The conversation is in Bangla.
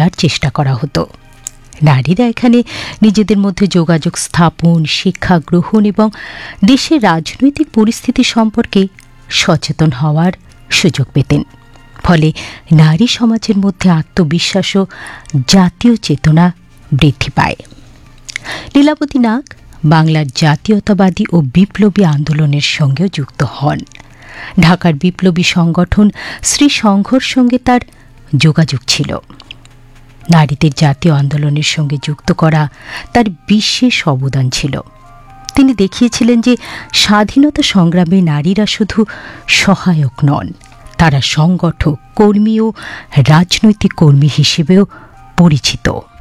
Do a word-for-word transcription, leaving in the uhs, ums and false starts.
তোলার চেষ্টা করা হতো। নারীরা এখানে নিজেদের মধ্যে যোগাযোগ স্থাপন, শিক্ষা গ্রহণ এবং দেশের রাজনৈতিক পরিস্থিতি সম্পর্কে সচেতন হওয়ার সুযোগ পেতেন। ফলে নারী সমাজের মধ্যে আত্মবিশ্বাস ও জাতীয় চেতনা বৃদ্ধি পায়। লীলাবতী নাগ বাংলার জাতীয়তাবাদী ও বিপ্লবী আন্দোলনের সঙ্গেও যুক্ত হন। ঢাকার বিপ্লবী সংগঠন স্ত্রী সংঘর সঙ্গে তার যোগাযোগ ছিল। নারীদের জাতীয় আন্দোলনের সঙ্গে যুক্ত করা তার বিশেষ অবদান ছিল। তিনি দেখিয়েছিলেন যে স্বাধীনতা সংগ্রামে নারীরা শুধু সহায়ক নন, তারা সংগঠক, কর্মী ও রাজনৈতিক কর্মী হিসেবেও পরিচিত।